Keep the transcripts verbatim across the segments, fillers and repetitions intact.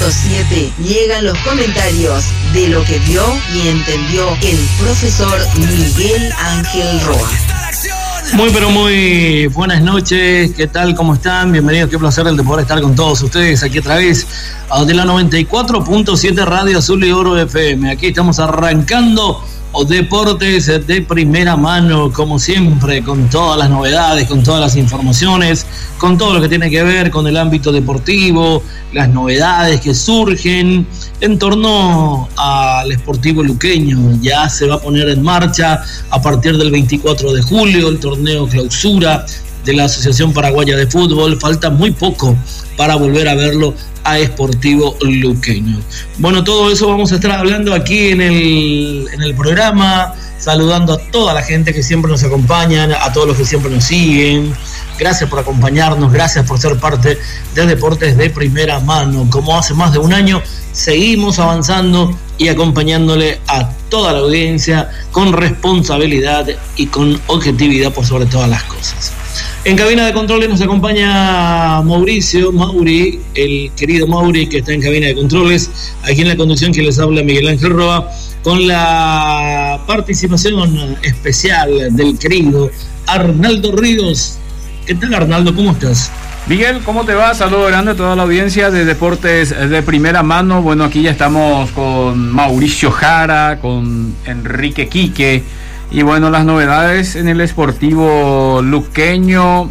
punto siete llegan los comentarios de lo que vio y entendió el profesor Miguel Ángel Roa. Muy pero muy buenas noches, ¿qué tal? ¿Cómo están? Bienvenidos, qué placer el de poder estar con todos ustedes aquí a través de la noventa y cuatro punto siete Radio Azul y Oro F M. Aquí estamos arrancando deportes de primera mano, como siempre, con todas las novedades, con todas las informaciones, con todo lo que tiene que ver con el ámbito deportivo, las novedades que surgen en torno al Sportivo Luqueño. Ya se va a poner en marcha a partir del veinticuatro de julio el torneo clausura de la Asociación Paraguaya de Fútbol. Falta muy poco para volver a verlo a Sportivo Luqueño. Bueno, todo eso vamos a estar hablando aquí en el, en el programa, saludando a toda la gente que siempre nos acompaña, a todos los que siempre nos siguen. Gracias por acompañarnos, gracias por ser parte de Deportes de Primera Mano. Como hace más de un año, seguimos avanzando y acompañándole a toda la audiencia con responsabilidad y con objetividad por sobre todas las cosas. En cabina de controles nos acompaña Mauricio, Mauri, el querido Mauri que está en cabina de controles, aquí en la conducción que les habla Miguel Ángel Roa, con la participación especial del querido Arnaldo Ríos. ¿Qué tal, Arnaldo? ¿Cómo estás? Miguel, ¿cómo te va? Saludo grande a toda la audiencia de Deportes de Primera Mano. Bueno, aquí ya estamos con Mauricio Jara, con Enrique Quique. Y bueno, las novedades en el Sportivo Luqueño,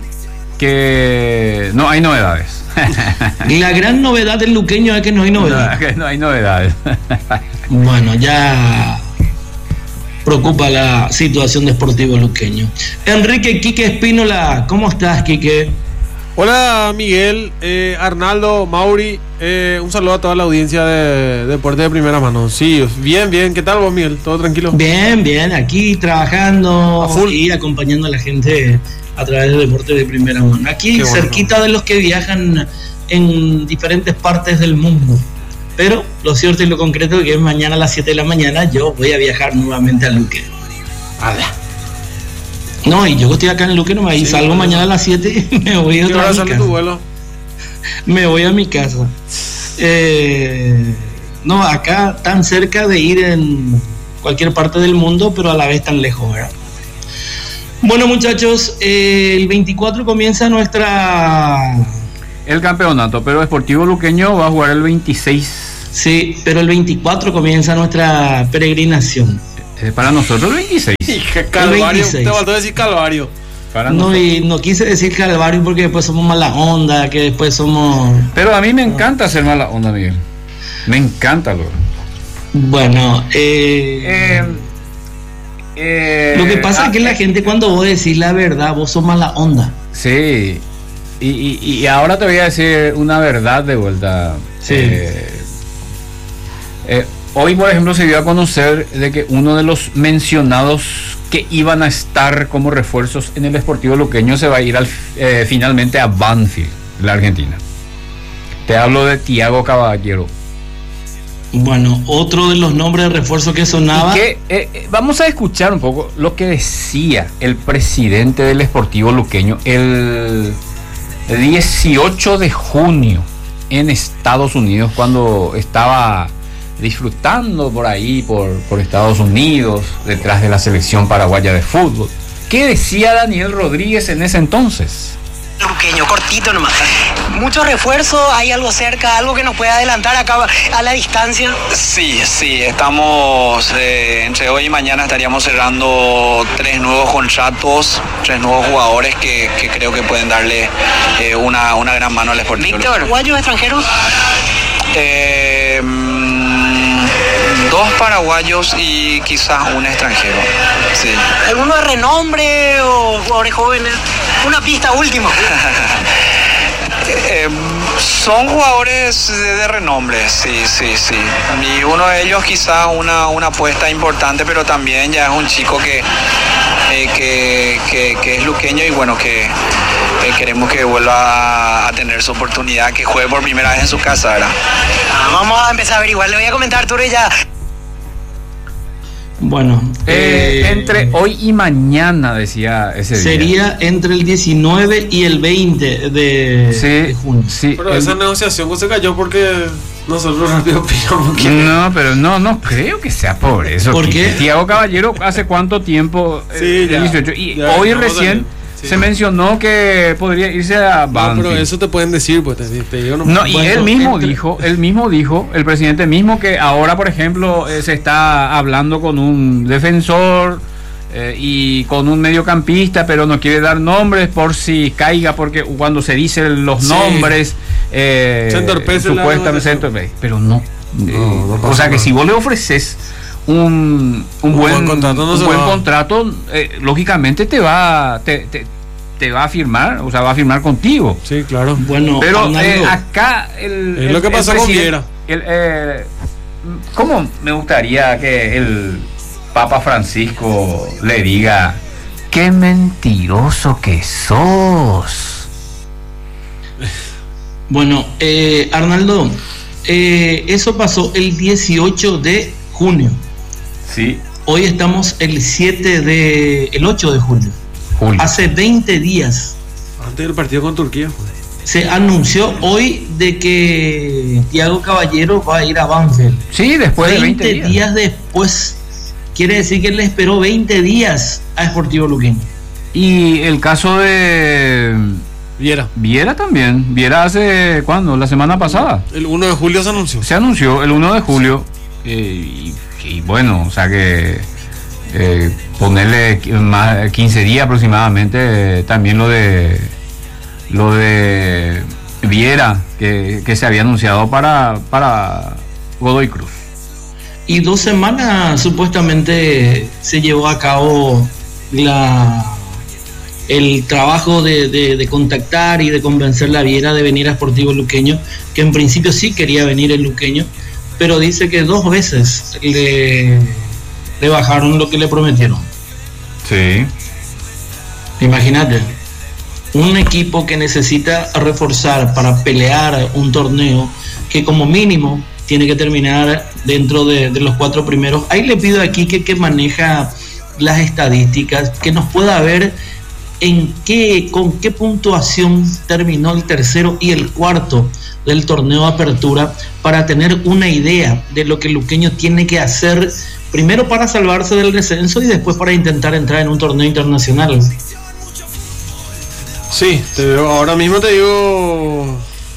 que no hay novedades. La gran novedad del Luqueño es que no hay novedades. No, que no hay novedades. Bueno, ya preocupa la situación de Sportivo Luqueño. Enrique Quique Espínola, ¿cómo estás, Quique? Hola, Miguel, eh, Arnaldo, Mauri, eh, un saludo a toda la audiencia de, de Deportes de Primera Mano. Sí, bien, bien, ¿qué tal vos, Miguel? ¿Todo tranquilo? Bien, bien, aquí trabajando y acompañando a la gente a través de Deportes de Primera Mano. Aquí Qué cerquita bueno. De los que viajan en diferentes partes del mundo. Pero lo cierto y lo concreto es que mañana a las siete de la mañana yo voy a viajar nuevamente a Luque. Ala. No, y yo estoy acá en Luque, no me sí, salgo bueno. Mañana a las siete y me voy a otra vez a mi casa. Tu vuelo? Me voy a mi casa. Eh, no, acá tan cerca de ir en cualquier parte del mundo, pero a la vez tan lejos, ¿verdad? Bueno, muchachos, eh, el veinticuatro comienza nuestra... El campeonato, pero Sportivo Luqueño va a jugar el veintiséis. Sí, pero el veinticuatro comienza nuestra peregrinación. Para nosotros el veintiséis. Calvario, te faltó decir Calvario. Para no, y no quise decir Calvario porque después somos mala onda, que después somos... Pero a mí me encanta ser mala onda, Miguel. Me encanta, lo. Bueno, eh, eh, eh, lo que pasa ah, es que la gente cuando vos decís la verdad, vos sos mala onda. Sí, y, y, y ahora te voy a decir una verdad de vuelta. Sí. Eh, eh, Hoy, por ejemplo, se dio a conocer de que uno de los mencionados que iban a estar como refuerzos en el Sportivo Luqueño se va a ir al, eh, finalmente a Banfield, la Argentina. Te hablo de Thiago Caballero. Bueno, otro de los nombres de refuerzo que sonaba. Y que, eh, vamos a escuchar un poco lo que decía el presidente del Sportivo Luqueño el dieciocho de junio en Estados Unidos, cuando estaba disfrutando por ahí, por, por Estados Unidos, detrás de la selección paraguaya de fútbol. ¿Qué decía Daniel Rodríguez en ese entonces? Luqueño, cortito nomás. Mucho refuerzo, ¿hay algo cerca, algo que nos pueda adelantar acá a la distancia? Sí, sí, estamos, eh, entre hoy y mañana estaríamos cerrando tres nuevos contratos, tres nuevos jugadores que, que creo que pueden darle eh, una, una gran mano al Sportivo. Víctor, ¿paraguayos extranjeros? Eh... Dos paraguayos y quizás un extranjero. Sí. ¿Alguno de renombre o jugadores jóvenes? Una pista última. eh, son jugadores de, de renombre, sí, sí, sí. Y uno de ellos quizás una, una apuesta importante, pero también ya es un chico que, eh, que, que, que es luqueño y bueno, que eh, queremos que vuelva a, a tener su oportunidad, que juegue por primera vez en su casa, ¿verdad? Vamos a empezar a averiguar. Le voy a comentar, Arturo, y ya. Bueno, Eh, eh, entre hoy y mañana, decía ese día. sería entre el diecinueve y el veinte de, Sí, de junio. sí. Pero el- esa negociación se cayó porque nosotros rápido pillamos que... No, pero no, no creo que sea por eso. ¿Por Quique. qué? Tiago Caballero, ¿hace cuánto tiempo? Sí, Eh, ya, dieciocho. Y ya, hoy estamos recién saliendo, sí. se mencionó que podría irse a No, Banfield. pero eso te pueden decir, pues te, te digo no. No, y Bueno, él mismo entre- dijo, él mismo dijo, el presidente mismo, que ahora, por ejemplo, eh, se está hablando con un defensor eh, y con un mediocampista, pero no quiere dar nombres por si caiga, porque cuando se dicen los Sí. nombres, eh, Se entorpece la supuestamente se negociación. entorpece. Pero no. Eh, No, no o pasa sea que nada. si vos le ofreces un, un, Un buen, buen contrato, no un se buen va. contrato, eh, lógicamente te va, te, te, te va a firmar, o sea, va a firmar contigo. Sí, claro. Bueno, Pero Arnaldo, eh, acá el, Es el- lo que el pasó con presidente- Viera. el, eh, ¿Cómo me gustaría que el Papa Francisco le diga qué mentiroso que sos? bueno, eh, Arnaldo, eh, eso pasó el dieciocho de junio. Sí, Hoy estamos el siete de, el ocho de julio. Julio. Hace veinte días Antes del partido con Turquía. se anunció hoy de que Tiago Caballero va a ir a Banfield. Sí, después de veinte, veinte días. días después. Quiere decir que él le esperó veinte días a Sportivo Luqueño. Y el caso de Viera. Viera también. Viera hace, ¿cuándo? La semana pasada. El uno de julio se anunció. Se anunció el uno de julio eh, y, y bueno, o sea que eh, ponerle qui- más quince días aproximadamente eh, también lo de lo de Viera que, que se había anunciado para, para Godoy Cruz. Y dos semanas supuestamente se llevó a cabo la el trabajo de, de- de contactar y de convencer a Viera de venir a Sportivo Luqueño, que en principio sí quería venir el luqueño, pero dice que dos veces le, le bajaron lo que le prometieron. Sí. Imagínate, un equipo que necesita reforzar para pelear un torneo que como mínimo tiene que terminar dentro de, de los cuatro primeros. Ahí le pido a Quique que maneja las estadísticas, que nos pueda ver en qué, con qué puntuación terminó el tercero y el cuarto del torneo de apertura, para tener una idea de lo que el luqueño tiene que hacer, primero para salvarse del descenso y después para intentar entrar en un torneo internacional. Sí, te veo, ahora mismo te digo.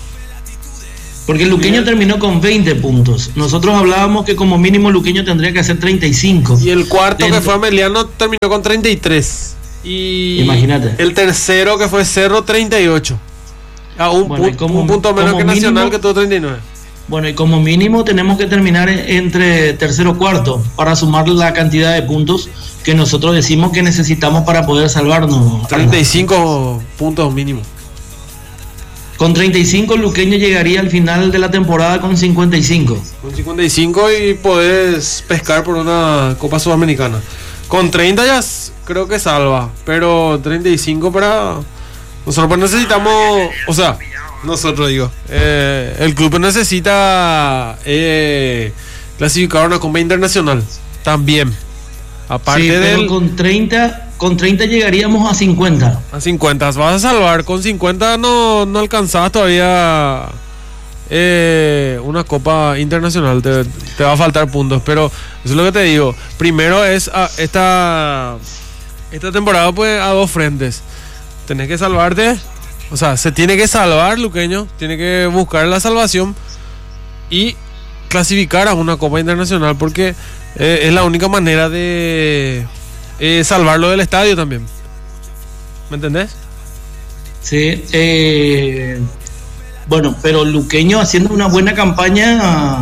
Porque el luqueño terminó con veinte puntos. Nosotros hablábamos que como mínimo el luqueño tendría que hacer treinta y cinco. Y el cuarto Dentro. que fue Ameliano terminó con treinta y tres. Y Imagínate. el tercero que fue Cerro, treinta y ocho. Ah, un, Bueno, pu- y como- un punto menos como que Nacional, mínimo- que tuvo treinta y nueve. Bueno, y como mínimo tenemos que terminar entre tercero y cuarto para sumar la cantidad de puntos que nosotros decimos que necesitamos para poder salvarnos. treinta y cinco puntos mínimo. Con treinta y cinco el luqueño llegaría al final de la temporada con cincuenta y cinco. Con cincuenta y cinco y podés pescar por una Copa Sudamericana. Con treinta ya s- creo que salva, pero treinta y cinco para... Nosotros pues necesitamos, o sea, nosotros digo, eh, el club necesita eh, clasificar una Copa Internacional también. Aparte Sí, pero del... con treinta, con treinta llegaríamos a cincuenta. A cincuenta, vas a salvar. Con cincuenta no, no alcanzabas todavía eh, una Copa Internacional. Te, te va a faltar puntos. Pero eso es lo que te digo. Primero es a- esta, esta temporada pues a dos frentes. Tenés que salvarte. O sea, se tiene que salvar, luqueño. Tiene que buscar la salvación y clasificar a una Copa Internacional, porque eh, es la única manera de eh, salvarlo del estadio también. ¿Me entendés? Sí, eh, bueno, pero Luqueño haciendo una buena campaña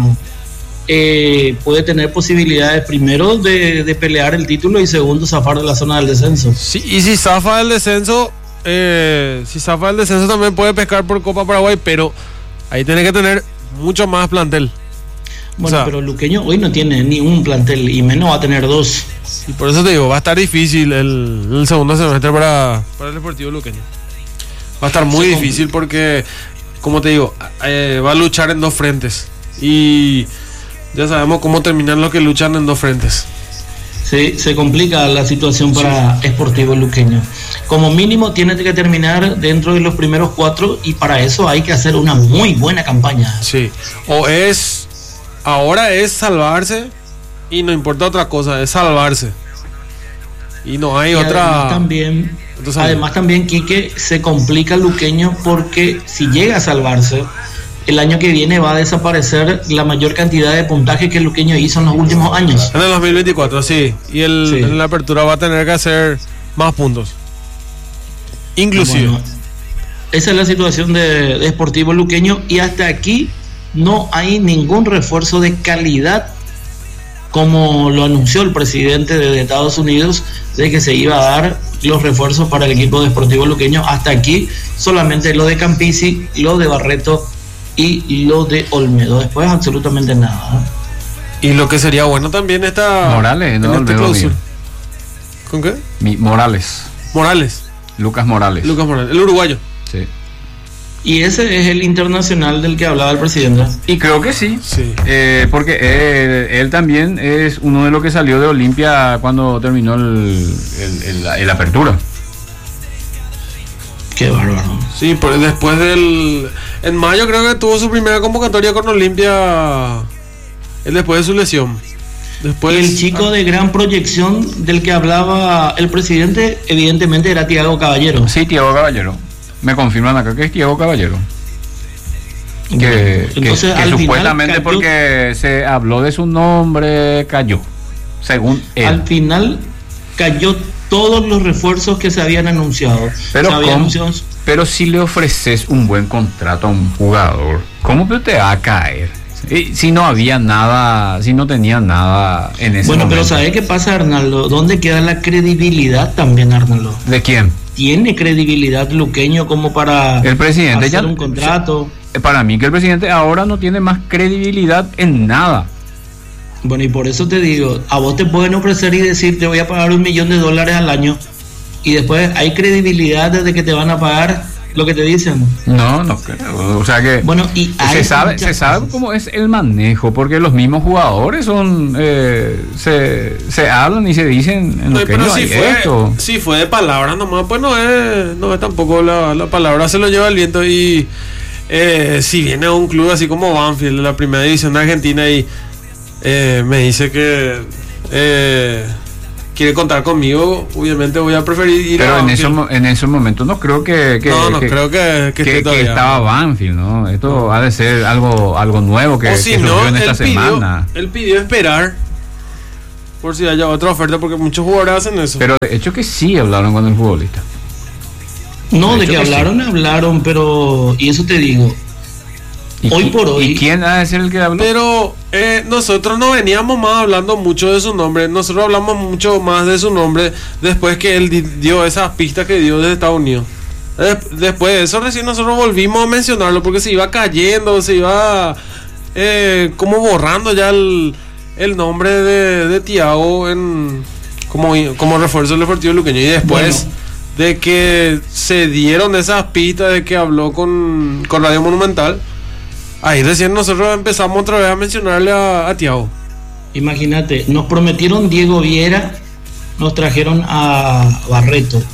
eh, puede tener posibilidades, primero de, de pelear el título y segundo zafar de la zona del descenso. Sí, y si zafa el descenso, eh, si zafa el descenso también puede pescar por Copa Paraguay, pero ahí tiene que tener mucho más plantel. Bueno, O sea, pero Luqueño hoy no tiene ni un plantel y menos va a tener dos. y por eso te digo, va a estar difícil el, el segundo semestre para, para el Deportivo Luqueño. Va a estar muy Se difícil porque, como te digo, eh, va a luchar en dos frentes. Y ya sabemos cómo terminan los que luchan en dos frentes. se, se complica la situación para sí. Sportivo Luqueño. Como mínimo tiene que terminar dentro de los primeros cuatro y para eso hay que hacer una muy buena campaña. Sí, o es, ahora es salvarse y no importa otra cosa, es salvarse. Y no hay y otra... Además también, además también, Quique, se complica Luqueño porque si llega a salvarse, el año que viene va a desaparecer la mayor cantidad de puntaje que el Luqueño hizo en los últimos años. En el dos mil veinticuatro, sí. Y el, sí. en la apertura va a tener que hacer más puntos. Inclusive. Bueno, esa es la situación de, de Sportivo Luqueño y hasta aquí no hay ningún refuerzo de calidad como lo anunció el presidente de Estados Unidos de que se iba a dar los refuerzos para el equipo de Sportivo Luqueño. Hasta aquí solamente lo de Campisi, lo de Barreto y lo de Olmedo, después absolutamente nada. Y lo que sería bueno también está Morales, no este Olmedo. ¿Con qué? Mi, Morales. Morales. Lucas Morales. Lucas Morales, el uruguayo. Sí. Y ese es el internacional del que hablaba el presidente. Y creo que sí, sí. Eh, porque él, él también es uno de los que salió de Olimpia cuando terminó el, el, el, la, el apertura. Qué bárbaro. Sí, por, después del... En mayo creo que tuvo su primera convocatoria con Olimpia, él después de su lesión. Después, el chico de gran proyección del que hablaba el presidente, evidentemente era Thiago Caballero. Sí, Thiago Caballero. Me confirman acá que es Thiago Caballero. Que, Entonces, que, que supuestamente cayó, porque se habló de su nombre, cayó. Según él. Al final cayó todos los refuerzos que se habían anunciado. Pero, se habían anunciado... pero si le ofreces un buen contrato a un jugador, ¿cómo te va a caer? Si no había nada, si no tenía nada en ese bueno, momento. Pero ¿sabe qué pasa, Arnaldo? ¿Dónde queda la credibilidad también, Arnaldo? ¿De quién? ¿Tiene credibilidad Luqueño como para el presidente hacer ya, un contrato? Para mí que el presidente ahora no tiene más credibilidad en nada. Bueno, y por eso te digo, a vos te pueden ofrecer y decir te voy a pagar un millón de dólares al año y después hay credibilidad desde que te van a pagar lo que te dicen. No, no creo. O sea que bueno, y se sabe, se sabe cosas. Cómo es el manejo, porque los mismos jugadores son eh, se, se hablan y se dicen en no, lo que pero no si hay fue, esto. Si fue de palabras nomás, pues no es, no es tampoco la, la palabra se lo lleva el viento. Y eh, si viene a un club así como Banfield, de la primera división de Argentina, y eh, me dice que eh, quiere contar conmigo, obviamente voy a preferir ir pero a en esos en esos momentos no creo que, que no no que, creo que, que, que, que estaba Banfield, no, esto no. Ha de ser algo algo nuevo que, o si que no, surgió en esta él pidió, semana. Él pidió esperar por si haya otra oferta, porque muchos jugadores hacen eso. Pero de hecho que sí hablaron con el futbolista. No, de, de que, que hablaron, sí. hablaron, pero y eso te digo. Hoy por hoy. ¿Y quién ha de ser el que habló? Pero eh, nosotros no veníamos más hablando mucho de su nombre. Nosotros hablamos mucho más de su nombre después que él di- dio esas pistas que dio desde Estados Unidos. Des- después de eso recién nosotros volvimos a mencionarlo porque se iba cayendo, se iba eh, como borrando ya el, el nombre de, de Thiago en, como, como refuerzo del Sportivo Luqueño. Y después bueno. de que se dieron esas pistas de que habló con, con Radio Monumental, ahí recién nosotros empezamos otra vez a mencionarle a, a Thiago. Imagínate, nos prometieron Diego Viera, nos trajeron a Barreto,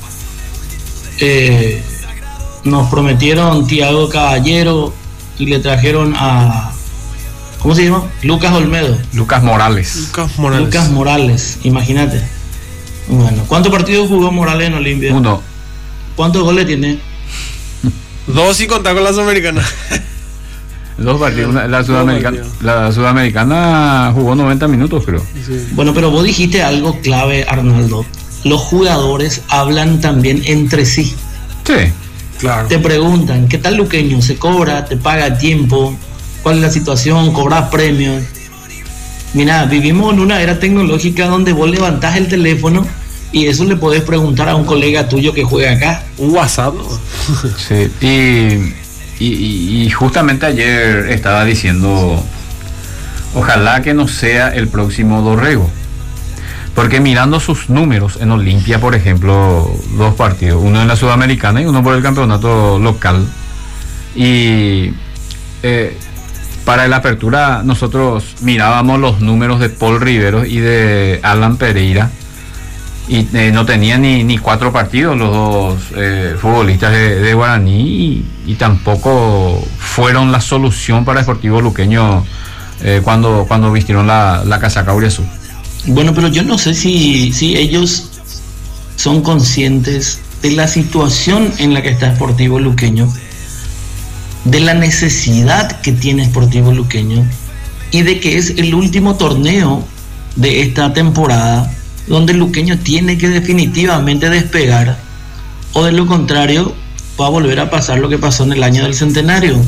eh, nos prometieron Thiago Caballero y le trajeron a, ¿cómo se llama? Lucas Olmedo. Lucas Morales. Lucas Morales. Lucas Morales, imagínate. Bueno, ¿cuántos partidos jugó Morales en Olimpia? Uno. ¿Cuántos goles tiene? Dos y contar con la Sudamericana. Dos partidos, una, la, Sudamericana, la Sudamericana jugó noventa minutos, creo. Sí. Bueno, pero vos dijiste algo clave, Arnaldo. Los jugadores hablan también entre sí. Sí, claro. Te preguntan, ¿qué tal Luqueño? ¿Se cobra? ¿Te paga a tiempo? ¿Cuál es la situación? ¿Cobras premios? Mira, vivimos en una era tecnológica donde vos levantás el teléfono y eso le podés preguntar a un colega tuyo que juega acá. Un WhatsApp, ¿no? Sí, y... Y, y, y justamente ayer estaba diciendo, ojalá que no sea el próximo Dorrego, porque mirando sus números en Olimpia, por ejemplo, dos partidos, uno en la Sudamericana y uno por el campeonato local, y eh, para la apertura nosotros mirábamos los números de Paul Riveros y de Alan Pereira y eh, no tenían ni, ni cuatro partidos los dos eh, futbolistas de, de Guaraní y, y tampoco fueron la solución para Sportivo Luqueño eh, cuando, cuando vistieron la, la casaca auriazul. Bueno, pero yo no sé si, si ellos son conscientes de la situación en la que está Sportivo Luqueño, de la necesidad que tiene Sportivo Luqueño y de que es el último torneo de esta temporada donde el Luqueño tiene que definitivamente despegar, o de lo contrario va a volver a pasar lo que pasó en el año del centenario.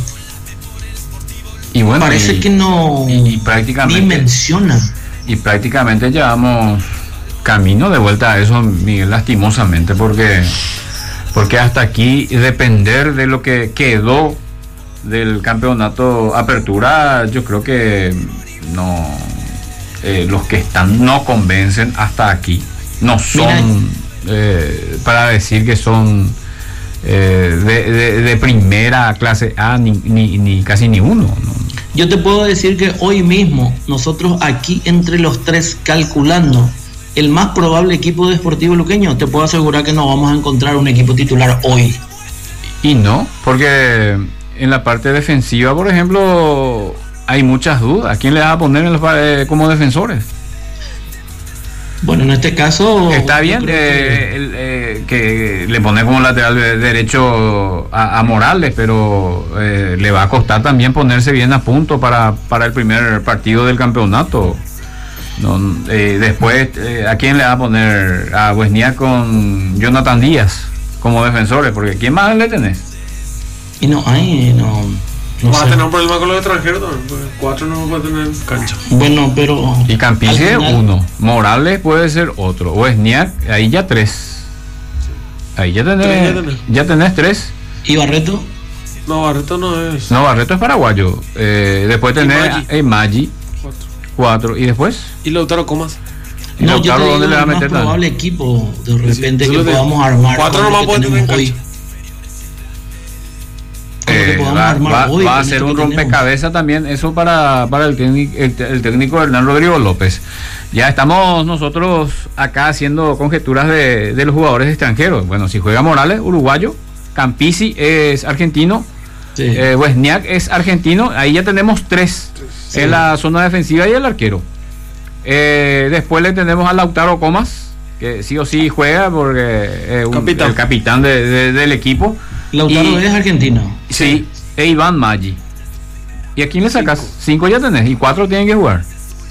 Y bueno, parece y, que no y, y prácticamente, ni menciona. Y prácticamente llevamos camino de vuelta a eso, Miguel, lastimosamente, porque, porque hasta aquí depender de lo que quedó del campeonato Apertura, yo creo que no, eh, los que están no convencen hasta aquí, no son eh, para decir que son eh, de, de, de primera clase A, ni, ni, ni casi ni uno, ¿no? Yo te puedo decir que hoy mismo nosotros aquí entre los tres calculando el más probable equipo de Sportivo Luqueño, te puedo asegurar que no vamos a encontrar un equipo titular hoy. Y no, porque en la parte defensiva, por ejemplo, hay muchas dudas. ¿A quién le vas a poner en los, eh, como defensores? Bueno, en este caso... Está bien eh, que... El, eh, que le pone como lateral de derecho a, a Morales, pero eh, le va a costar también ponerse bien a punto para, para el primer partido del campeonato. No, eh, después, eh, ¿a quién le va a poner? A Wozniak con Jonathan Díaz como defensores, porque ¿quién más le tenés? Y no hay, no... No vas sé. a tener un problema con los extranjeros, porque cuatro no va a tener cancha. Bueno, pero... Y Campiche final... uno, Morales puede ser otro, Wozniak, ahí ya tres. Ahí ya tenés, Tres ya tenés. ya tenés tres. ¿Y Barreto? No, Barreto no es. No, Barreto es paraguayo. Eh, después tenés a eh, Maggi, Cuatro. cuatro. ¿Y después? Y Lautaro Comas. ¿Y No, yo Lautaro te digo dónde le va a el más meter probable equipo de repente Sí, que sí, sí. podamos armar. Cuatro con lo nomás que pueden tener en tenemos hoy. cancha. Con lo que Eh, podamos va, armar va- hoy, va a con ser esto un que tenemos. rompecabezas también eso para, para el, técnico, el, el técnico Hernán Rodrigo López. Ya estamos nosotros acá haciendo conjeturas de, de los jugadores extranjeros. Bueno, si juega Morales, uruguayo, Campisi es argentino, Sí. eh, Wozniak es argentino, ahí ya tenemos tres Sí. en la zona defensiva y el arquero. Eh, después le tenemos a Lautaro Comas, que sí o sí juega porque es un- Capitán. el capitán de- de- del equipo. Lautaro Y- es argentino. Sí, e Iván Maggi. ¿Y a quién le sacas? Cinco. Cinco ya tenés y cuatro tienen que jugar.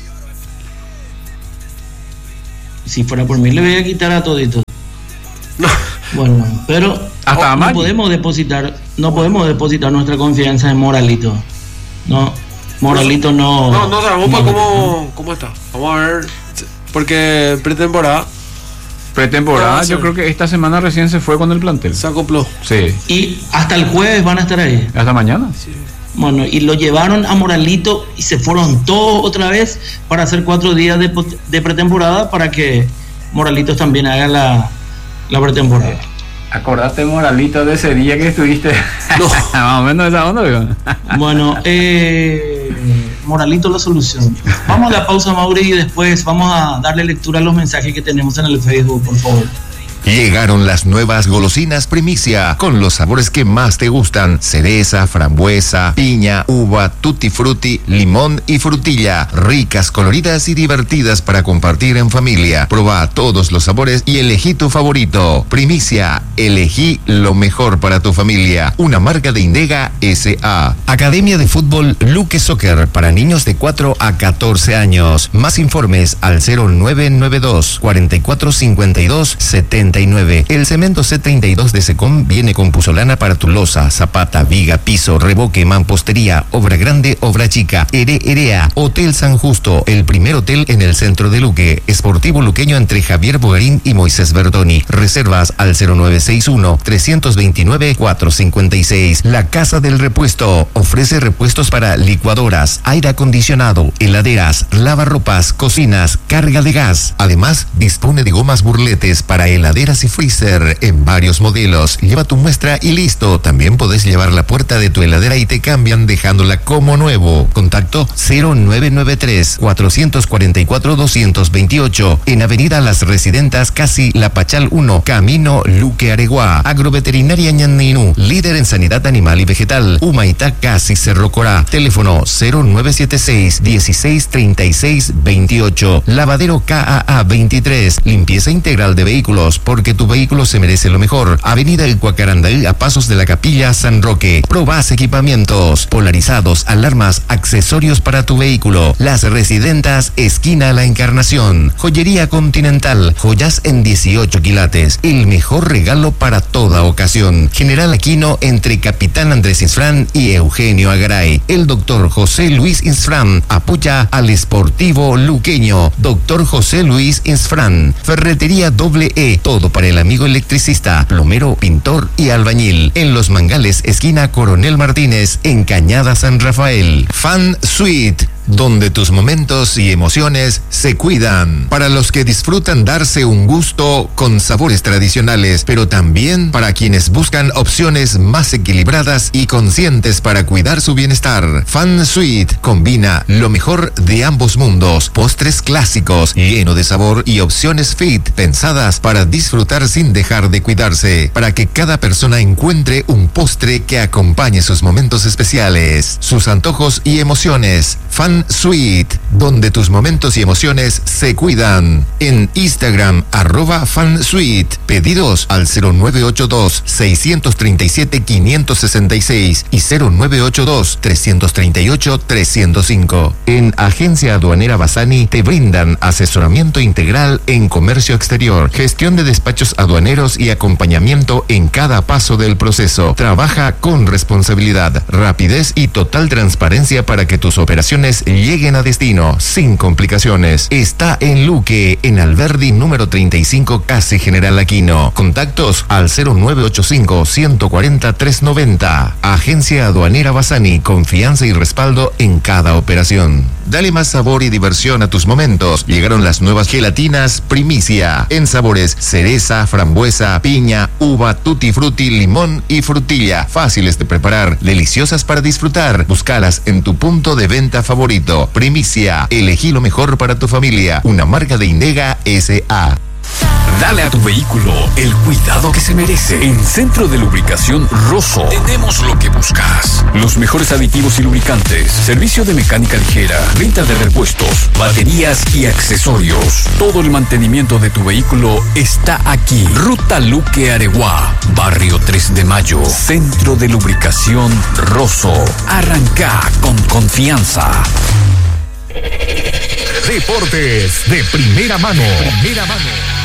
Si fuera por mí le voy a quitar a toditos. No. Bueno, pero Hasta oh, a no Maggi. podemos depositar, no podemos depositar nuestra confianza en Moralito. No, Moralito no. No, no sabemos no- pa cómo, cómo está. Vamos a ver. Porque pretemporada Pretemporada, Ah, sí. yo creo que esta semana recién se fue con el plantel. se acopló. Sí, Y hasta el jueves van a estar ahí. hasta mañana. Bueno, y lo llevaron a Moralito y se fueron todos otra vez para hacer cuatro días de, pot- de pretemporada para que Moralitos también haga la, la pretemporada. Acordate, Moralito, de ese día que estuviste. No. Más o menos esa onda, digo. Bueno, eh, Moralito la solución. Vamos a la pausa, Mauri, y después vamos a darle lectura a los mensajes que tenemos en el Facebook, por favor. Llegaron las nuevas golosinas Primicia, con los sabores que más te gustan: cereza, frambuesa, piña, uva, tutti frutti, limón y frutilla. Ricas, coloridas y divertidas para compartir en familia. Proba todos los sabores y elegí tu favorito. Primicia, elegí lo mejor para tu familia. Una marca de Indega S A. Academia de Fútbol Luque Soccer para niños de cuatro a catorce años. Más informes al cero nueve nueve dos, cuatro cuatro cinco dos, siete nueve. El cemento C treinta y dos de Secom viene con puzolana para tu losa, zapata, viga, piso, revoque, mampostería, obra grande, obra chica. Ere Erea, Hotel San Justo, el primer hotel en el centro de Luque. Esportivo Luqueño entre Javier Bogarín y Moisés Verdoni. Reservas al cero nueve seis uno, tres dos nueve, cuatro cinco seis. La Casa del Repuesto ofrece repuestos para licuadoras, aire acondicionado, heladeras, lavarropas, cocinas, carga de gas. Además, dispone de gomas burletes para heladeras heladeras y freezer en varios modelos. Lleva tu muestra y listo. También podés llevar la puerta de tu heladera y te cambian dejándola como nuevo. Contacto cero nueve nueve tres, cuatro cuatro cuatro, dos dos ocho en Avenida Las Residentas, Casi La Pachal uno, Camino Luque Areguá. Agroveterinaria Ñandinú, líder en sanidad animal y vegetal. Humaitá, Casi Cerro Corá. Teléfono cero nueve siete seis, dieciséis treinta y seis veintiocho. Lavadero K A A veintitrés. Limpieza integral de vehículos, porque tu vehículo se merece lo mejor. Avenida El Cuacarandaí, a pasos de la Capilla San Roque. Probás equipamientos, polarizados, alarmas, accesorios para tu vehículo. Las Residentas, esquina La Encarnación. Joyería Continental, joyas en dieciocho quilates. El mejor regalo para toda ocasión. General Aquino, entre Capitán Andrés Insfrán y Eugenio Agaray. El doctor José Luis Insfrán apoya al Sportivo Luqueño. Doctor José Luis Insfrán. Ferretería Doble E, todo para el amigo electricista, plomero, pintor y albañil. En Los Mangales, esquina Coronel Martínez, en Cañada San Rafael. Fan Suite, donde tus momentos y emociones se cuidan. Para los que disfrutan darse un gusto con sabores tradicionales, pero también para quienes buscan opciones más equilibradas y conscientes para cuidar su bienestar. Fan Suite combina lo mejor de ambos mundos. Postres clásicos, lleno de sabor, y opciones fit, pensadas para disfrutar sin dejar de cuidarse, para que cada persona encuentre un postre que acompañe sus momentos especiales, sus antojos y emociones. Fan Suite, donde tus momentos y emociones se cuidan. En Instagram, arroba FanSuite. Pedidos al cero nueve ocho dos, seis tres siete, cinco seis seis y cero nueve ocho dos, tres tres ocho, tres cero cinco. En Agencia Aduanera Bassani te brindan asesoramiento integral en comercio exterior, gestión de despachos aduaneros y acompañamiento en cada paso del proceso. Trabaja con responsabilidad, rapidez y total transparencia para que tus operaciones lleguen a destino sin complicaciones. Está en Luque, en Alberdi número treinta y cinco, Casi General Aquino. Contactos al cero nueve ocho cinco, uno cuatro cero, tres nueve cero. Agencia Aduanera Bassani, confianza y respaldo en cada operación. Dale más sabor y diversión a tus momentos. Llegaron las nuevas gelatinas Primicia, en sabores cereza, frambuesa, piña, uva, tutti frutti, limón y frutilla. Fáciles de preparar, deliciosas para disfrutar. Búscalas en tu punto de venta favorito. Primicia, elegí lo mejor para tu familia. Una marca de Indega S A. Dale a tu vehículo el cuidado que se merece. En Centro de Lubricación Rosso tenemos lo que buscas. Los mejores aditivos y lubricantes, servicio de mecánica ligera, venta de repuestos, baterías y accesorios. Todo el mantenimiento de tu vehículo está aquí. Ruta Luque Areguá, Barrio tres de Mayo. Centro de Lubricación Rosso. Arranca con confianza. Deportes de primera mano. Primera mano.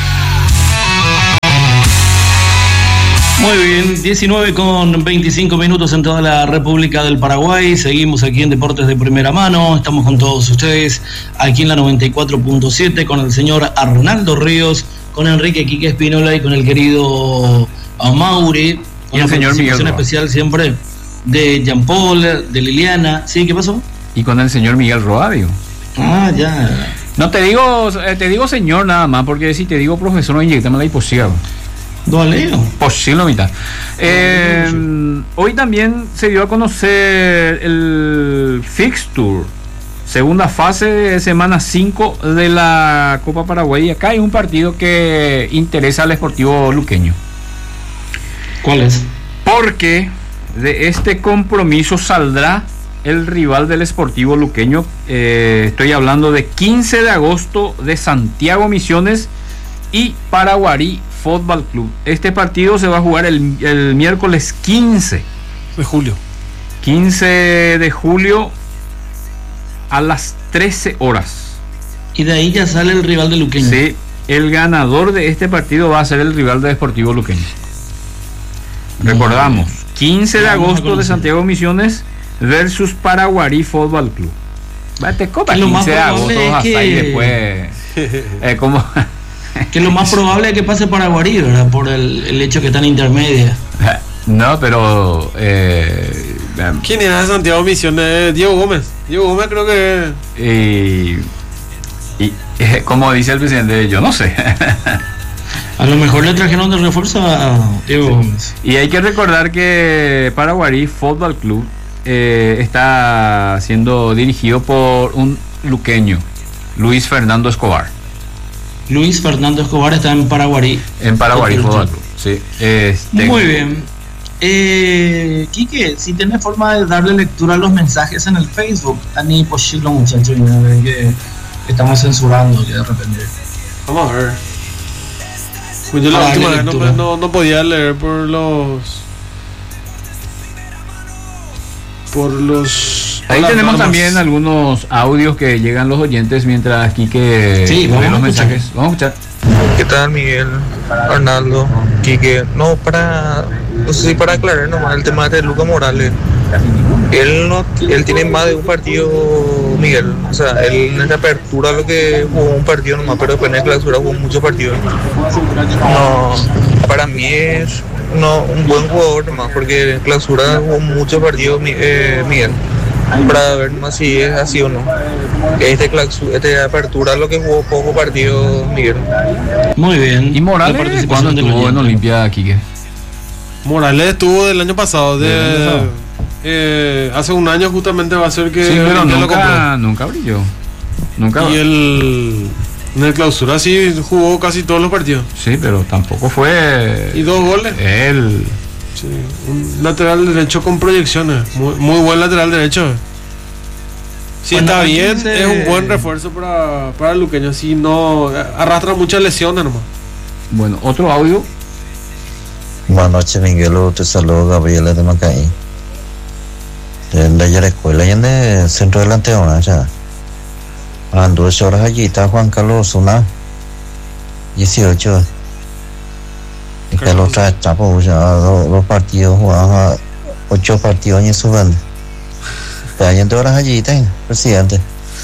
Muy bien, diecinueve con veinticinco minutos en toda la República del Paraguay. Seguimos aquí en Deportes de Primera Mano. Estamos con todos ustedes aquí en la noventa y cuatro punto siete con el señor Arnaldo Ríos, con Enrique Quique Espínola y con el querido Amauri. Y el señor Miguel Roa. Especial siempre de Jean Paul, de Liliana. ¿Sí? ¿Qué pasó? Y con el señor Miguel Roa, digo. Ah, ya. No te digo, te digo señor nada más, porque si te digo profesor, no inyectame la hiposible. Dualeo. Posible mitad. Eh, hoy también se dio a conocer el fixture, segunda fase de semana cinco de la Copa Paraguay. Acá hay un partido que interesa al Sportivo Luqueño. ¿Cuál es? Porque de este compromiso saldrá el rival del Sportivo Luqueño. Eh, estoy hablando de quince de agosto de Santiago Misiones y Paraguarí Fútbol Club. Este partido se va a jugar el, el miércoles quince de julio. quince de julio a las trece horas. Y de ahí ya sale el rival de Luqueño. Sí, el ganador de este partido va a ser el rival de Deportivo Luqueño. No. Recordamos, quince de agosto de Santiago Misiones versus Paraguarí Fútbol Club. Te copa quince de agosto hasta que... ahí después. Eh, como que lo más probable es que pase Paraguarí, ¿verdad? Por el, el hecho que está en intermedia. No, pero eh, ¿quién era de Santiago Misiones? Diego Gómez. Diego Gómez creo que y, y eh, como dice el presidente, yo no sé. A lo mejor le trajeron de refuerzo a Diego Gómez. Y hay que recordar que Paraguarí Fútbol Club eh, está siendo dirigido por un luqueño, Luis Fernando Escobar. Luis Fernando Escobar está en Paraguarí. En Paraguarí Fútbol Club, sí. Este, Muy bien. Eh, Quique, si tenés forma de darle lectura a los mensajes en el Facebook, Ani Pochilo, muchachos, que estamos censurando que de repente. Vamos a ver. Pues yo la Ah, última vez no, lectura. no, no podía leer por los. Por los. Ahí las tenemos normas. también algunos audios que llegan los oyentes mientras Quique Sí, lee vamos a los escuchar. mensajes. Vamos a escuchar. ¿Qué tal, Miguel? Arnaldo, Quique. No, para. No sé si para aclarar nomás el tema de Luca Morales. Él no, él tiene más de un partido, Miguel. O sea, él en esta apertura lo que jugó un partido nomás, pero después en la clausura jugó muchos partidos. No, para mí es no, un buen jugador nomás, porque en clausura jugó muchos partidos, Mi- eh, Miguel. Para ver más si es así o no. Este clausura, esta apertura lo que jugó poco partido, Miguel. Muy bien. ¿Y La Morales participación cuándo del estuvo en oyente. Olimpia, Quique? Morales estuvo del año pasado. De, Del año pasado. eh, hace un año justamente va a ser que. Sí, pero Olimpia lo compró. nunca, nunca brilló. Nunca. Y el. En el clausura sí jugó casi todos los partidos. Sí, pero tampoco fue. Y dos goles. Él. Sí, un lateral derecho con proyecciones. Muy, muy buen lateral derecho. Si Bueno, está aquí bien, dice- es un buen refuerzo para, para el luqueño. Si no, arrastra muchas lesiones nomás. Bueno, otro audio. Buenas noches, Miguelo. Te saludo, Gabriela de Macaí. De la ya escuela y en el centro delantero, ¿no? Ya. Ando dos horas allí, está Juan Carlos Osuna. dieciocho. Y que los tres chapos, ya dos, dos partidos jugaban, ocho partidos en su banda. Pero hay en dos horas allí, ten, presidente.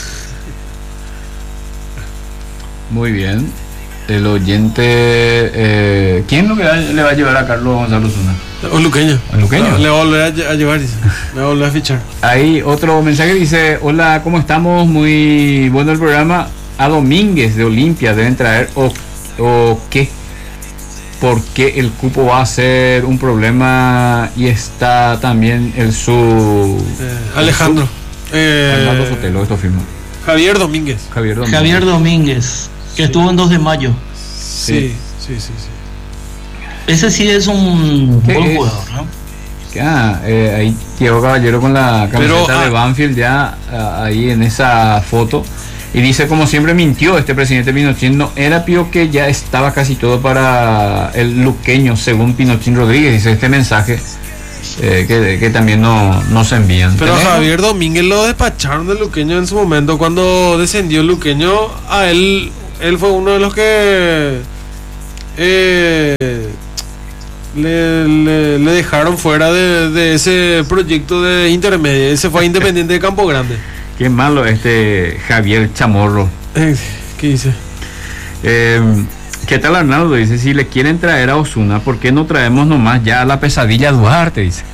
Muy bien. El oyente. Eh, ¿Quién lo que va- le va a llevar a Carlos Gonzalo Zuna? O luqueño. ¿El luqueño? Le va a volver a, lle- a llevar, dice. Le va a volver a fichar. Ahí otro mensaje dice: hola, ¿cómo estamos? Muy bueno el programa. A Domínguez de Olimpia deben traer o, o qué. Porque el cupo va a ser un problema y está también el su. Eh, Alejandro. Eh, Arnaldo Sotelo, esto firma. Javier Domínguez. Javier Domínguez. Javier Domínguez, que estuvo en dos de mayo. Sí, sí, sí, sí. Ese sí es un ¿Qué buen es? jugador, ¿no? Ah, eh, ahí Diego Caballero con la camiseta Pero, ah, de Banfield ya ah, ahí en esa foto. Y dice, como siempre mintió este presidente Pinochín, no era Pío que ya estaba casi todo para el luqueño, según Pinochín Rodríguez. Dice este mensaje eh, que, que también no, nos envían. Pero a ¿Tenemos? Javier Domínguez lo despacharon del luqueño en su momento. Cuando descendió el luqueño, a él, él fue uno de los que eh, le, le- le dejaron fuera de, de ese proyecto de intermedia. Él se fue a Independiente de Campo Grande. Qué malo este Javier Chamorro. Eh, ¿Qué dice? Eh, ¿Qué tal, Arnaldo? Dice, si le quieren traer a Osuna, ¿por qué no traemos nomás ya a la pesadilla Duarte? Dice.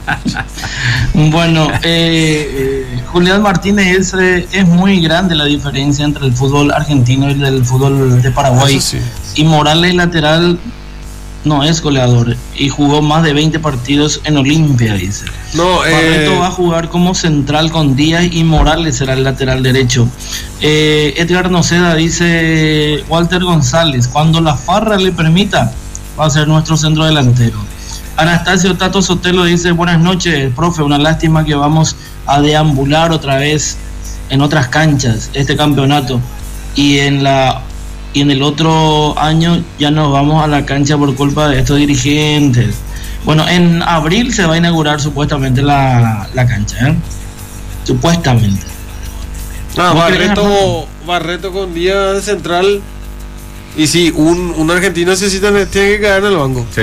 Bueno, eh, eh, Julián Martínez es, eh, es muy grande la diferencia entre el fútbol argentino y el fútbol de Paraguay. Eso sí. Y Morales lateral no es goleador y jugó más de veinte partidos en Olimpia, dice. No, eh, Barreto va a jugar como central con Díaz y Morales será el lateral derecho. Eh, Edgar Noceda dice, Walter González, cuando la farra le permita, va a ser nuestro centro delantero. Anastasio Tato Sotelo dice, buenas noches, profe, una lástima que vamos a deambular otra vez en otras canchas este campeonato y en la y en el otro año ya nos vamos a la cancha por culpa de estos dirigentes. Bueno, en abril se va a inaugurar supuestamente la, la cancha, ¿eh? Supuestamente. Ah, ¿Vos crees, Barreto, Arnaldo? Barreto con Díaz de central. Y sí, un, un argentino necesita, tiene que quedar en el banco. Sí.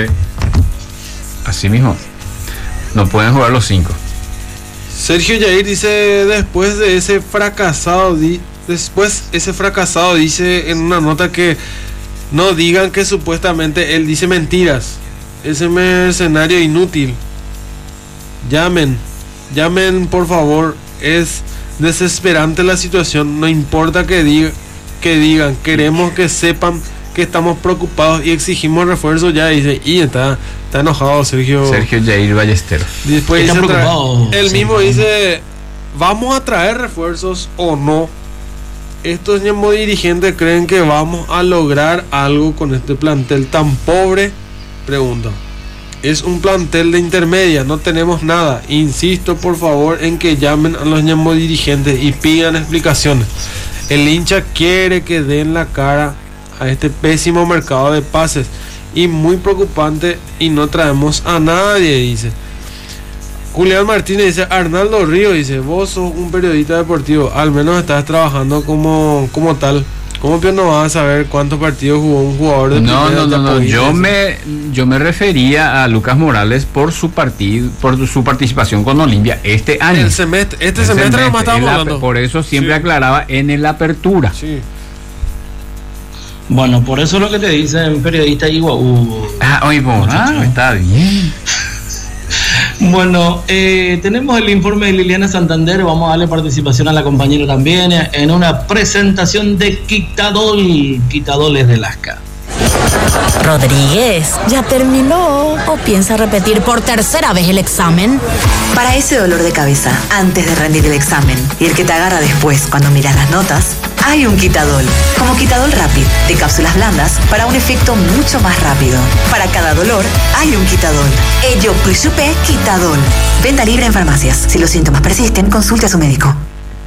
Así mismo. No pueden jugar los cinco. Sergio Yair dice, después de ese fracasado, di- después ese fracasado dice en una nota que no digan que supuestamente él dice mentiras. Ese mercenario inútil. Llamen, llamen por favor. Es desesperante la situación. No importa que diga, que digan, queremos que sepan que estamos preocupados y exigimos refuerzo ya, dice, y está, está enojado Sergio. Sergio Jair Ballesteros. Después Está dice, preocupado. él Sí, mismo sí. dice, ¿vamos a traer refuerzos o no? Estos mismos dirigentes creen que vamos a lograr algo con este plantel tan pobre. Pregunta. Es un plantel de intermedia, no tenemos nada. Insisto por favor en que llamen a los mismos dirigentes y pidan explicaciones. El hincha quiere que den la cara a este pésimo mercado de pases y muy preocupante, y no traemos a nadie, dice Julián Martínez. Dice Arnaldo Río, dice, vos sos un periodista deportivo, al menos estás trabajando como, como tal. ¿Cómo que no vas a saber cuántos partidos jugó un jugador de No, primera? no, no, no. Yapovic? Yo me, yo me refería a Lucas Morales por su partido, por su participación con Olimpia este año. El semestre, este El semestre, nomás semestre, estamos en la- hablando. Por eso siempre Sí. aclaraba en el apertura. Sí. Bueno, por eso es lo que te dicen periodistas y guau. Ah, oye, por, ah, está bien. Bueno, eh, tenemos el informe de Liliana Santander. Vamos a darle participación a la compañera también en una presentación de Quitadol. Quitadoles de Lasca. Rodríguez, ¿ya terminó o piensa repetir por tercera vez el examen? Para ese dolor de cabeza antes de rendir el examen y el que te agarra después cuando miras las notas, hay un Quitadol. Como Quitadol Rapid, de cápsulas blandas para un efecto mucho más rápido. Para cada dolor, hay un Quitadol. Ello Prisupe Quitadol. Venta libre en farmacias. Si los síntomas persisten, consulte a su médico.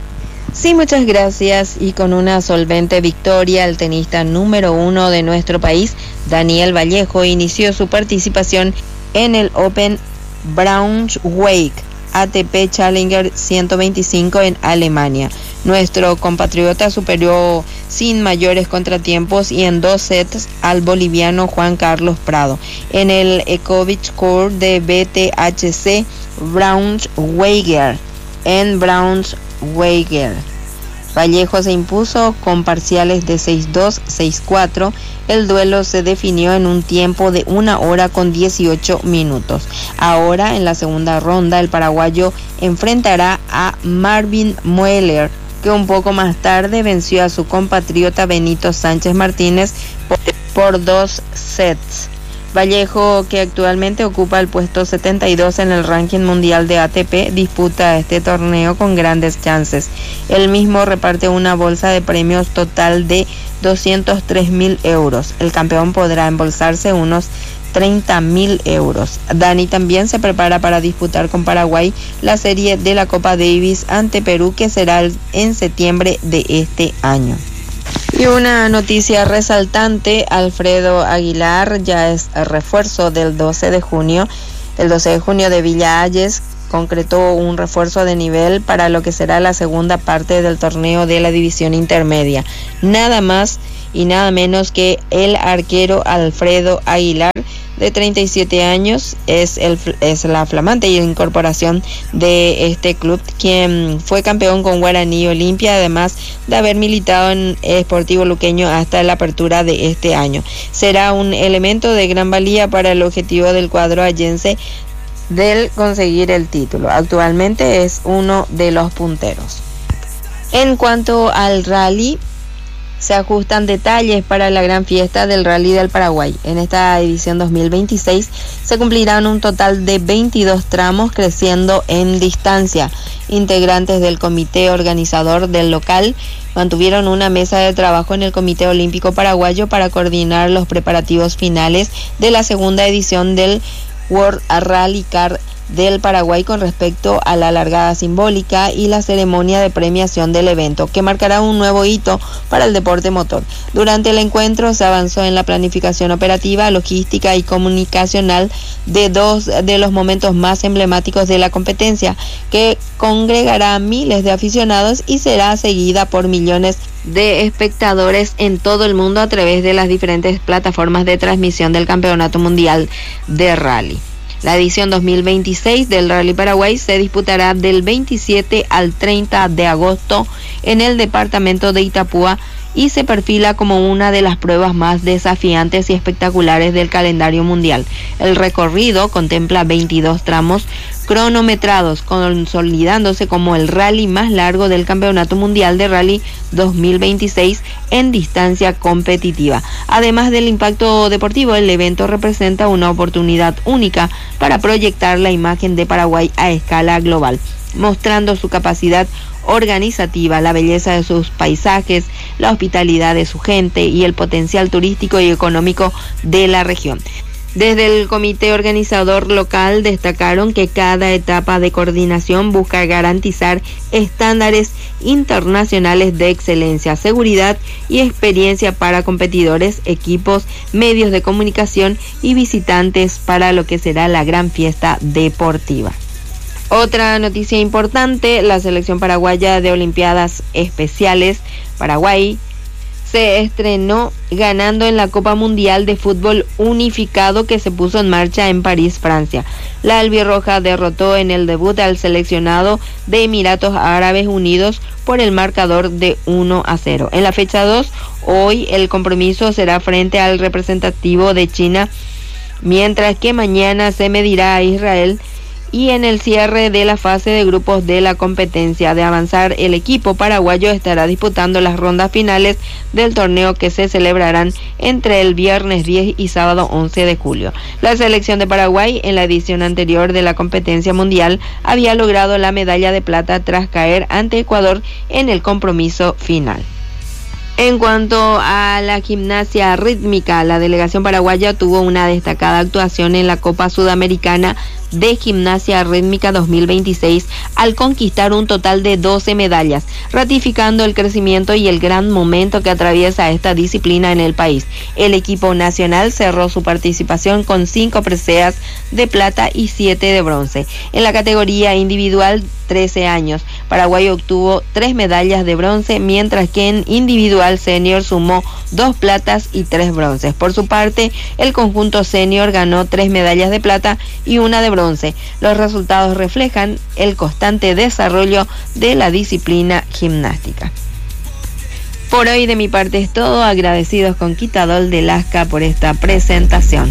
Sí, muchas gracias. Y con una solvente victoria, el tenista número uno de nuestro país, Daniel Vallejo, inició su participación en el Open Braunschweig A T P Challenger ciento veinticinco en Alemania. Nuestro compatriota superó sin mayores contratiempos y en dos sets al boliviano Juan Carlos Prado en el Ecovich Court de B T H C Braunschweiger en Braunschweiger. Vallejo se impuso con parciales de seis dos, seis cuatro. El duelo se definió en un tiempo de una hora con dieciocho minutos. Ahora, en la segunda ronda, el paraguayo enfrentará a Marvin Mueller, que un poco más tarde venció a su compatriota Benito Sánchez Martínez por, por dos sets. Vallejo, que actualmente ocupa el puesto setenta y dos en el ranking mundial de A T P, disputa este torneo con grandes chances. Él mismo reparte una bolsa de premios total de doscientos tres mil euros. El campeón podrá embolsarse unos treinta mil euros. Dani también se prepara para disputar con Paraguay la serie de la Copa Davis ante Perú, que será en septiembre de este año. Y una noticia resaltante: Alfredo Aguilar ya es refuerzo del doce de junio. El doce de junio de Villa Hayes concretó un refuerzo de nivel para lo que será la segunda parte del torneo de la división intermedia. Nada más y nada menos que el arquero Alfredo Aguilar, de treinta y siete años, es, el, es la flamante incorporación de este club, quien fue campeón con Guaraní Olimpia, además de haber militado en Sportivo Luqueño hasta la apertura de este año. Será un elemento de gran valía para el objetivo del cuadro allense del conseguir el título. Actualmente es uno de los punteros. En cuanto al rally, se ajustan detalles para la gran fiesta del Rally del Paraguay. En esta edición dos mil veintiséis se cumplirán un total de veintidós tramos, creciendo en distancia. Integrantes del comité organizador del local mantuvieron una mesa de trabajo en el Comité Olímpico Paraguayo para coordinar los preparativos finales de la segunda edición del World Rally Car del Paraguay con respecto a la largada simbólica y la ceremonia de premiación del evento, que marcará un nuevo hito para el deporte motor. Durante el encuentro se avanzó en la planificación operativa, logística y comunicacional de dos de los momentos más emblemáticos de la competencia, que congregará a miles de aficionados y será seguida por millones de espectadores en todo el mundo a través de las diferentes plataformas de transmisión del Campeonato Mundial de Rally. La edición dos mil veintiséis del Rally Paraguay se disputará del veintisiete al treinta de agosto en el departamento de Itapúa y se perfila como una de las pruebas más desafiantes y espectaculares del calendario mundial. El recorrido contempla veintidós tramos cronometrados, consolidándose como el rally más largo del Campeonato Mundial de Rally dos mil veintiséis en distancia competitiva. Además del impacto deportivo, el evento representa una oportunidad única para proyectar la imagen de Paraguay a escala global, mostrando su capacidad organizativa, la belleza de sus paisajes, la hospitalidad de su gente y el potencial turístico y económico de la región. Desde el comité organizador local destacaron que cada etapa de coordinación busca garantizar estándares internacionales de excelencia, seguridad y experiencia para competidores, equipos, medios de comunicación y visitantes para lo que será la gran fiesta deportiva. Otra noticia importante: la selección paraguaya de Olimpiadas Especiales Paraguay se estrenó ganando en la Copa Mundial de Fútbol Unificado que se puso en marcha en París, Francia. La albirroja derrotó en el debut al seleccionado de Emiratos Árabes Unidos por el marcador de uno a cero. En la fecha dos, hoy el compromiso será frente al representativo de China, mientras que mañana se medirá a Israel. Y en el cierre de la fase de grupos de la competencia, de avanzar, el equipo paraguayo estará disputando las rondas finales del torneo que se celebrarán entre el viernes diez y sábado once de julio. La selección de Paraguay en la edición anterior de la competencia mundial había logrado la medalla de plata tras caer ante Ecuador en el compromiso final. En cuanto a la gimnasia rítmica, la delegación paraguaya tuvo una destacada actuación en la Copa Sudamericana de Gimnasia Rítmica dos mil veintiséis al conquistar un total de doce medallas, ratificando el crecimiento y el gran momento que atraviesa esta disciplina en el país. El equipo nacional cerró su participación con cinco preseas de plata y siete de bronce. En la categoría individual, trece años, Paraguay obtuvo tres medallas de bronce, mientras que en individual senior sumó dos platas y tres bronces. Por su parte, el conjunto senior ganó tres medallas de plata y una de bronce. Los resultados reflejan el constante desarrollo de la disciplina gimnástica. Por hoy de mi parte es todo. Agradecidos con Quitadol de Lasca por esta presentación.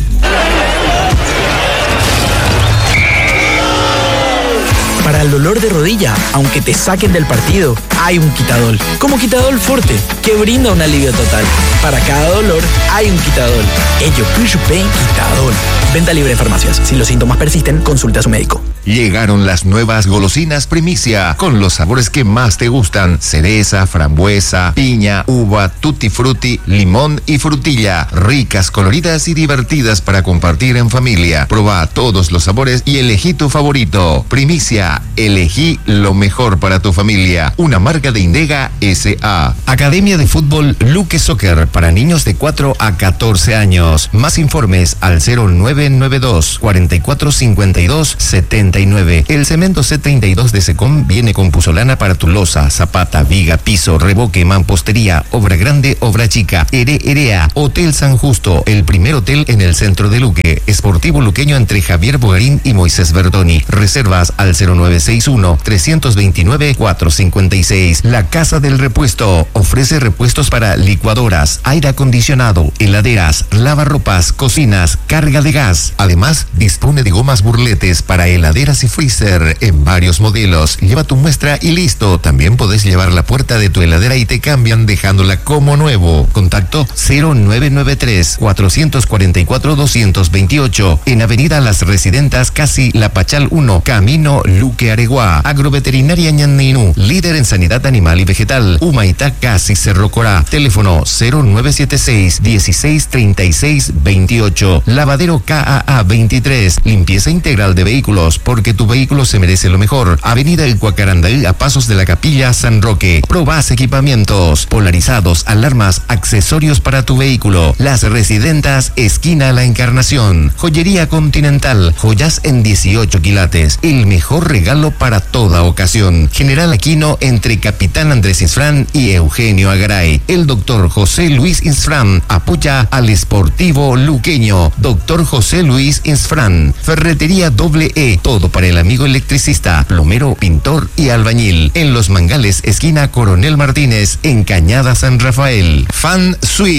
Para el dolor de rodilla, aunque te saquen del partido, hay un Quitadol. Como Quitadol Forte, que brinda un alivio total. Para cada dolor, hay un Quitadol. Ello Push Pain Quitadol. Venta libre en farmacias. Si los síntomas persisten, consulte a su médico. Llegaron las nuevas golosinas Primicia, con los sabores que más te gustan: cereza, frambuesa, piña, uva, tutti frutti, limón y frutilla. Ricas, coloridas y divertidas para compartir en familia. Proba todos los sabores y elegí tu favorito. Primicia, elegí lo mejor para tu familia. Una marca de Indega S A. Academia de Fútbol Luque Soccer para niños de cuatro a catorce años. Más informes al cero nueve nueve dos, cuatro cuatro cinco dos, siete nueve. El cemento C treinta y dos de Secom viene con puzolana para tu losa, zapata, viga, piso, revoque, mampostería, obra grande, obra chica. Ere Erea, Hotel San Justo, el primer hotel en el centro de Luque. Esportivo luqueño entre Javier Bogarín y Moisés Verdoni. Reservas al cero nueve seis uno, tres dos nueve, cuatro cinco seis. La Casa del Repuesto ofrece repuestos para licuadoras, aire acondicionado, heladeras, lavarropas, cocinas, carga de gas. Además, dispone de gomas burletes para heladeras y freezer en varios modelos. Lleva tu muestra y listo. También podés llevar la puerta de tu heladera y te cambian dejándola como nuevo. Contacto cero nueve nueve tres, cuatro cuatro cuatro, dos dos ocho en Avenida Las Residentas, casi La Pachal uno, Camino Luque Areguá. Agroveterinaria Ñanninú, líder en sanidad animal y vegetal. Humaitá, casi Cerro Corá. Teléfono cero nueve siete seis, dieciséis treinta y seis veintiocho. Lavadero K A A veintitrés. Limpieza integral de vehículos, porque tu vehículo se merece lo mejor. Avenida El Cuacarandaí, a pasos de la Capilla San Roque. Probás equipamientos, polarizados, alarmas, accesorios para tu vehículo. Las Residentas, esquina La Encarnación. Joyería Continental, joyas en dieciocho quilates. El mejor regalo para toda ocasión. General Aquino, entre Capitán Andrés Insfrán y Eugenio Agaray. El doctor José Luis Insfrán apoya al Esportivo Luqueño. Doctor José Luis Insfrán. Ferretería Doble E, todo para el amigo electricista, plomero, pintor y albañil. En Los Mangales, esquina Coronel Martínez, en Cañada San Rafael. Fan Suite,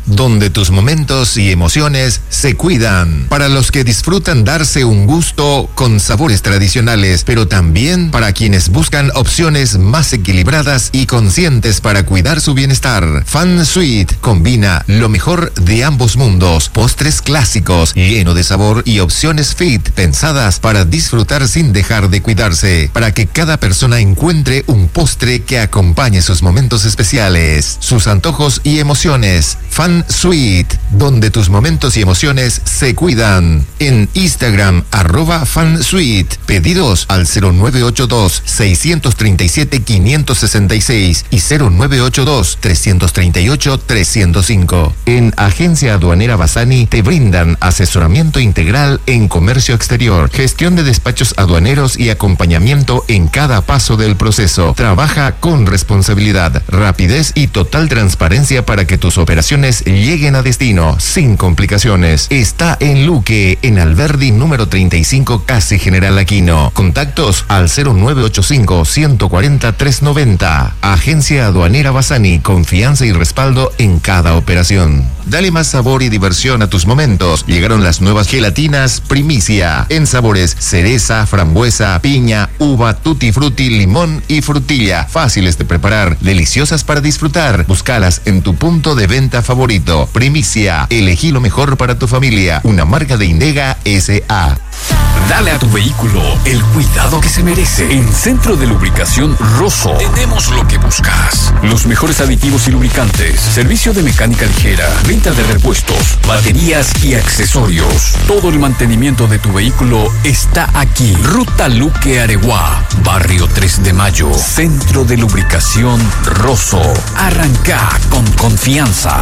donde tus momentos y emociones se cuidan. Para los que disfrutan darse un gusto con sabores tradicionales, pero también para quienes buscan opciones más equilibradas y conscientes para cuidar su bienestar. Fan Suite combina lo mejor de ambos mundos, postres clásicos, lleno de sabor y opciones fit, pensadas para disfrutar sin dejar de cuidarse, para que cada persona encuentre un postre que acompañe sus momentos especiales, sus antojos y emociones. Fan Suite, donde tus momentos y emociones se cuidan. En Instagram, arroba Fan Suite. Pedidos al cero nueve ocho dos, seis tres siete, cinco seis seis y cero nueve ocho dos, tres tres ocho, tres cero cinco. En Agencia Aduanera Bassani te brindan asesoramiento integral en comercio exterior, gestión de despachos aduaneros y acompañamiento en cada paso del proceso. Trabaja con responsabilidad, rapidez y total transparencia para que tus operaciones lleguen a destino sin complicaciones. Está en Luque, en Alberdi número treinta y cinco, casi General Aquino. Contactos al cero nueve ocho cinco, uno cuatro cero, tres nueve cero. Agencia Aduanera Bassani, confianza y respaldo en cada operación. Dale más sabor y diversión a tus momentos. Llegaron las nuevas gelatinas Primicia, en sabores cereza, frambuesa, piña, uva, tutti frutti, limón y frutilla. Fáciles de preparar, deliciosas para disfrutar. Búscalas en tu punto de venta favorito. Primicia, elegí lo mejor para tu familia. Una marca de Indega S A. Dale a tu vehículo el cuidado que se merece. En Centro de Lubricación Rosso tenemos lo que buscas. Los mejores aditivos y lubricantes, servicio de mecánica ligera, venta de repuestos, baterías y accesorios. Todo el mantenimiento de tu vehículo está aquí. Ruta Luque Areguá, Barrio tres de Mayo. Centro de Lubricación Rosso. Arranca con confianza.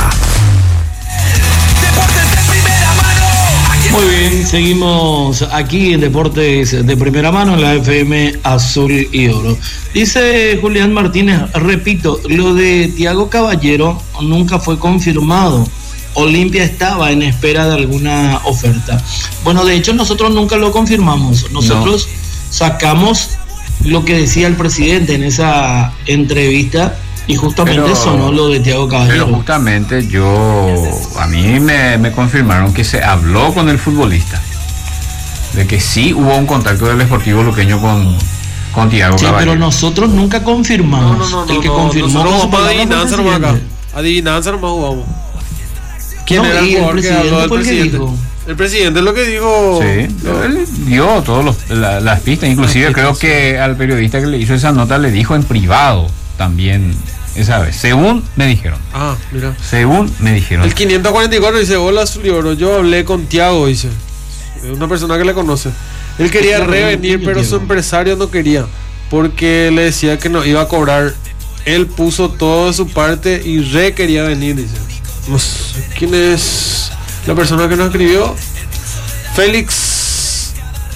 Muy bien, seguimos aquí en Deportes de Primera Mano en la F M Azul y Oro. Dice Julián Martínez, repito, lo de Thiago Caballero nunca fue confirmado. Olimpia estaba en espera de alguna oferta. Bueno, de hecho nosotros nunca lo confirmamos. Nosotros no. sacamos lo que decía el presidente en esa entrevista. Y justamente pero, sonó lo de Thiago Caballero. Pero justamente yo, a mí me, me confirmaron que se habló con el futbolista, de que sí hubo un contacto del Sportivo Luqueño con, con Thiago sí, Caballero. Pero nosotros nunca confirmamos. No, no, no, el que no, confirmó nosotros con vamos a adivinanza nomás acá. Adivinanza nomás jugamos. ¿Quién no, era el jugador el que habló del presidente? Dijo? El presidente es lo que dijo. Sí, no. Él dio todas la, las pistas, inclusive las creo pistas, que sí. Al periodista que le hizo esa nota le dijo en privado también. Esa vez, según me dijeron. Ah, mira. Según me dijeron. El quinientos cuarenta y cuatro dice, hola Zulioro, yo hablé con Thiago, dice. Es una persona que le conoce. Él quería claro, revenir, pero su empresario no quería. Porque le decía que no iba a cobrar. Él puso todo de su parte y re quería venir, dice. No sé quién es la persona que nos escribió. Félix.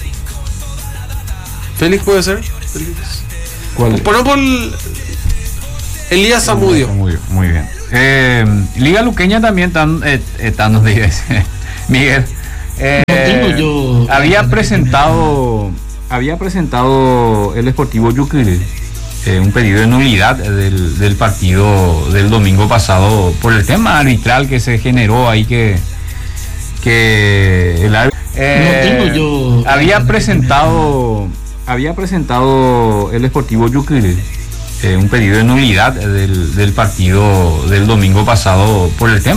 ¿Félix puede ser? Félix. ¿Cuál es? Ponemos por el... Elías Zamudio. Muy, muy bien. Eh, Liga Luqueña también están, eh, están nos dice Miguel. Eh, no tengo yo. Había presentado, había presentado el Sportivo Yuquil eh, un pedido de nulidad del, del partido del domingo pasado por el tema arbitral que se generó ahí que que el eh, no tengo yo. Había presentado, había presentado el Sportivo Yuquil Eh, un pedido de nulidad del, del partido del domingo pasado por el tema